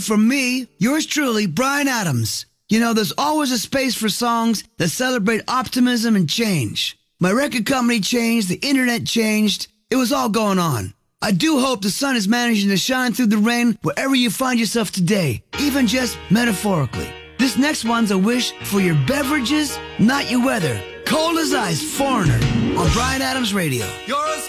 From me, yours truly, Bryan Adams. You know, there's always a space for songs that celebrate optimism and change. My record company changed, the internet changed. It was all going on. I do hope the sun is managing to shine through the rain wherever you find yourself today, even just metaphorically. This next one's a wish for your beverages, not your weather. Cold as ice, Foreigner, on Bryan Adams Radio. You're as